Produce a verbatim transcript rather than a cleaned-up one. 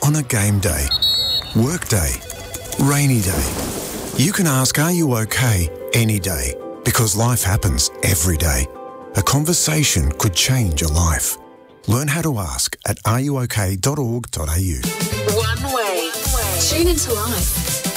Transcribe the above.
on a game day, work day, rainy day. You can ask, are you okay, any day, because life happens every day. A conversation could change your life. Learn how to ask at are you okay dot org dot a u. One way. Tune into life.